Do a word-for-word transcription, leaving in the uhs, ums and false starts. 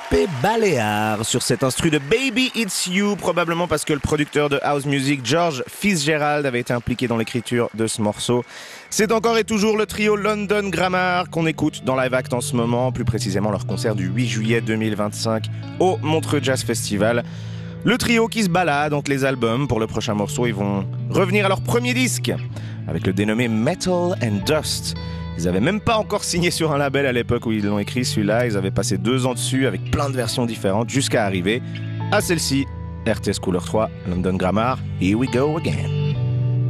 Giuseppe Balear sur cet instru de Baby It's You, probablement parce que le producteur de house music George Fitzgerald avait été impliqué dans l'écriture de ce morceau. C'est encore et toujours le trio London Grammar qu'on écoute dans Live Act en ce moment, plus précisément leur concert du huit juillet deux mille vingt-cinq au Montreux Jazz Festival. Le trio qui se balade entre les albums. Pour le prochain morceau, ils vont revenir à leur premier disque avec le dénommé Metal and Dust. Ils avaient même pas encore signé sur un label à l'époque où ils l'ont écrit, celui-là. Ils avaient passé deux ans dessus avec plein de versions différentes jusqu'à arriver à celle-ci, R T S Couleur trois, London Grammar, Here We Go Again.